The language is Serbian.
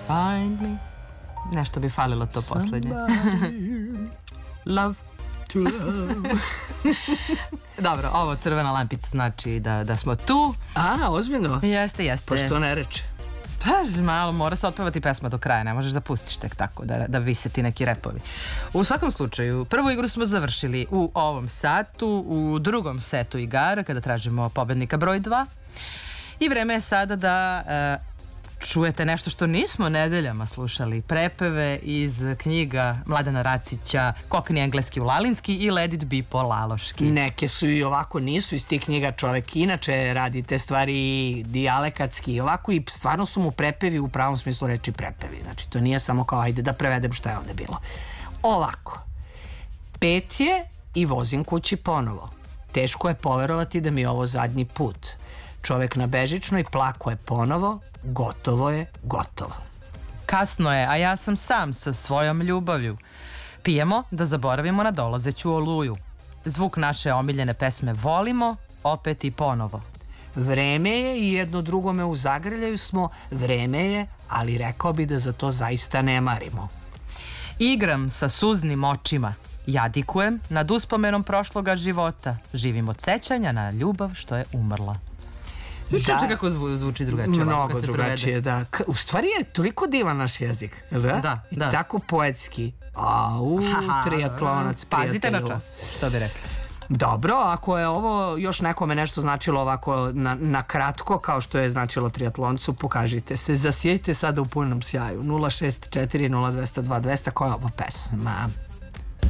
Find me. Nešto bi falilo to poslednje. Love to love. Dobro, ovo crvena lampica znači da smo tu. Ozbiljno? Jeste. Pošto ne reče? Pa, malo, mora se otpevati pesma do kraja, ne možeš da pustiš tek tako, da vise ti neki repovi. U svakom slučaju, prvu igru smo završili u ovom satu, u drugom setu igara, kada tražimo pobednika broj 2. I vreme je sada da čujete nešto što nismo nedeljama slušali. Prepeve iz knjiga Mladena Racića, Kokni engleski u lalinski i Let it be po laloški. Neke su i ovako nisu iz tih knjiga, čovek inače radi te stvari dijalekatski i ovako i stvarno su mu prepevi u pravom smislu reči prepevi. Znači to nije samo kao ajde da prevedem šta je ovde bilo. Ovako, 5 je i vozim kući ponovo. Teško je poverovati da mi je ovo zadnji put. Čovek na bežičnoj plako je ponovo, gotovo je, gotovo. Kasno je, a ja sam sam sa svojom ljubavlju. Pijemo da zaboravimo na dolazeću oluju. Zvuk naše omiljene pesme volimo, opet i ponovo. Vreme je i jedno drugome u zagrljaju smo, vreme je, ali rekao bi da za to zaista ne marimo. Igram sa suznim očima, jadikujem nad uspomenom prošloga života. Živim od sećanja na ljubav što je umrla. Čuče kako zvuči drugačije. Mnogo drugačije, da. U stvari je toliko divan naš jezik, da? Da. I tako poetski. Triatlonac, prijatelju. Pazite na čas, što bi rekli. Dobro, ako je ovo još nekome nešto značilo ovako na kratko, kao što je značilo triatloncu, pokažite se. Zasijajte sada u punom sjaju. 064 0202 200, koja je ovo pesma?